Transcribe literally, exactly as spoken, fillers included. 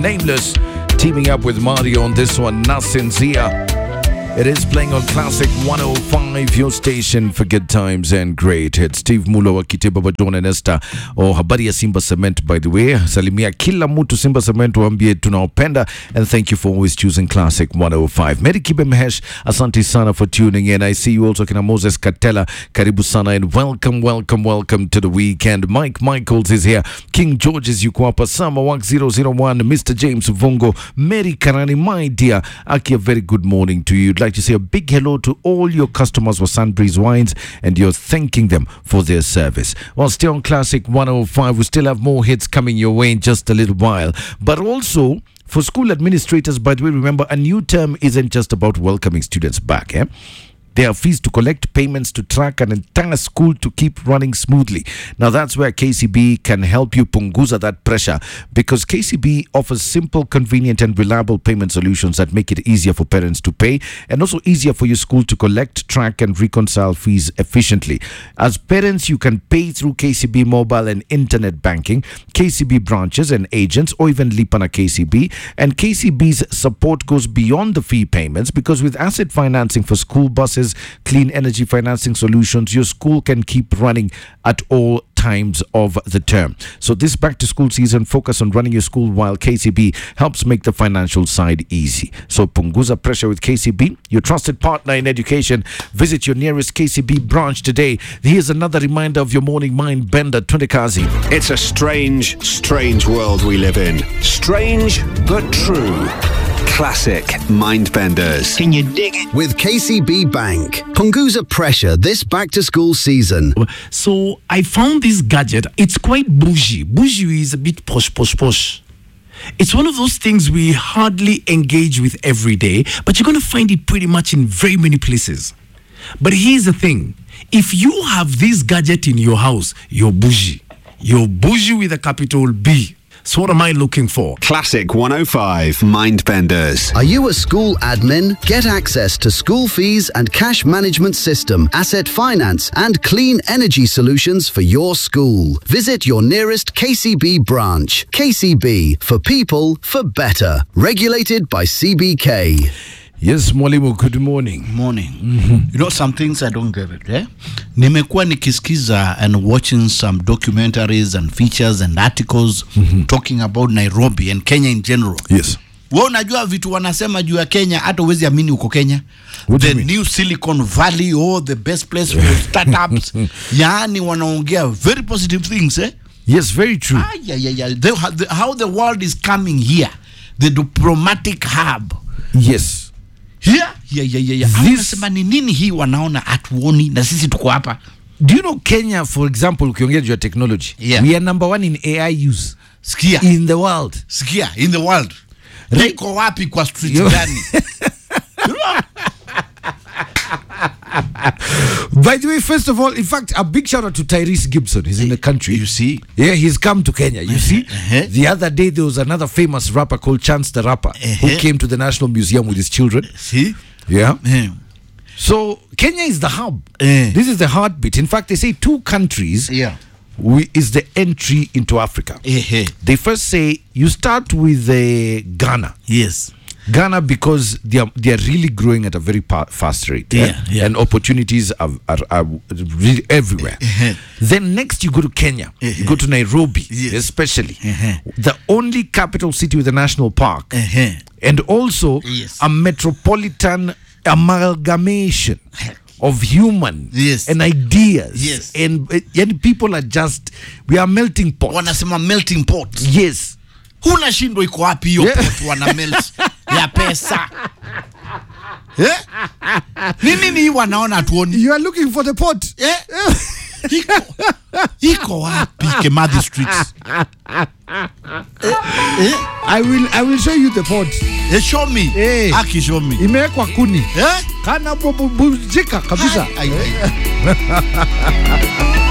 Nameless, teaming up with Mario on this one, Nasinzia. It is playing on Classic one oh five, your station for good times and great hits. Steve Mulo wa Kiteba John and Esther. Oh, habari ya Simba Cement, by the way. Salimia kila mtu Simba Cement waambie tunaopenda. And thank you for always choosing Classic one oh five. Mary Kibe Mehesh, asante sana for tuning in. I see you also kina Moses Katela. Karibu sana and welcome, welcome, welcome to the weekend. Mike Michaels is here. King George's yuko hapa. Sama Wak zero zero one. Mister James Vungo. Mary Karani, my dear. Aki, a very good morning to you. Like to say a big hello to all your customers for Sunbreeze Wines, and you're thanking them for their service. Well, stay on Classic one oh five. We still have more hits coming your way in just a little while. But also, for school administrators, by the way, remember, a new term isn't just about welcoming students back, eh? There are fees to collect, payments to track an entire school to keep running smoothly. Now, that's where K C B can help you punguza that pressure, because K C B offers simple, convenient, and reliable payment solutions that make it easier for parents to pay and also easier for your school to collect, track, and reconcile fees efficiently. As parents, you can pay through K C B mobile and internet banking, K C B branches and agents, or even Lipana K C B. And K C B's support goes beyond the fee payments, because with asset financing for school buses, clean energy financing solutions, your school can keep running at all times of the term. So this back to school season, focus on running your school while K C B helps make the financial side easy. So punguza pressure with K C B, your trusted partner in education. Visit your nearest K C B branch today. Here's another reminder of your morning mind bender, Twendekazi. It's a strange, strange world we live in. Strange but true. Classic Mindbenders. Can you dig it? With K C B Bank. Punguza pressure this back-to-school season. So I found this gadget. It's quite bougie. Bougie is a bit posh, posh, posh. It's one of those things we hardly engage with every day, but you're going to find it pretty much in very many places. But here's the thing. If you have this gadget in your house, you're bougie. You're bougie with a capital B. So what am I looking for? Classic one oh five Mindbenders. Are you a school admin? Get access to school fees and cash management system, asset finance, and clean energy solutions for your school. Visit your nearest K C B branch. K C B, for people, for better. Regulated by C B K. Yes, Mwalimu, good morning. Morning. Mm-hmm. You know, some things I don't get it, eh? Nimekuwa nikisikiza and watching some documentaries and features and articles mm-hmm. talking about Nairobi and Kenya in general. Yes. Wewe unajua vitu wanasema juu ya Kenya, hata uwezi amini uko Kenya. What The new Silicon Valley, oh, the best place for startups. Yaani wanaongea very positive things, eh? Yes, very true. Ah, yeah, yeah, yeah. The, the, how the world is coming here. The diplomatic hub. Yes. Yeah, yeah, yeah, yeah, yeah. Wanasema ni nini hii wanaona atuoni na sisi tuko hapa. Do you know Kenya, for example, ukiongea juu ya technology, yeah. we are number one in A I use. Sikia. In the world. Sikia, in the world. Re- Niko wapi kwa street gani? By the way, first of all, in fact, a big shout out to Tyrese Gibson. He's in the country. You see? Yeah, he's come to Kenya. You see? Uh-huh. The other day, there was another famous rapper called Chance the Rapper Uh-huh. who came to the National Museum with his children. See? Yeah. Yeah. So, Kenya is the hub. Uh. This is the heartbeat. In fact, they say two countries Yeah. we, is the entry into Africa. Uh-huh. They first say, you start with uh, Ghana. Yes. Ghana, because they are, they are really growing at a very pa- fast rate. Yeah, eh? yeah. And opportunities are, are, are really everywhere. Uh-huh. Then next you go to Kenya. Uh-huh. You go to Nairobi, Yes. especially. Uh-huh. The only capital city with a national park. Uh-huh. And also Yes. a metropolitan amalgamation of human Yes. and ideas. Yes. And, uh, and people are just, we are melting pot. Wanasema melting pot. Yes. Huna shindo iko wapi hiyo Yeah. pot wana melt ya pesa. Eh? Nini ni wanaona atuoni? You are looking for the pot. Eh? Iko. Iko wapi Kimathi Streets? I will I will show you the pot. Eh, show me. Eh. Aki show me. Imewekwa kuni. Eh? Kana bubujika kabisa. Ai, ai, ai.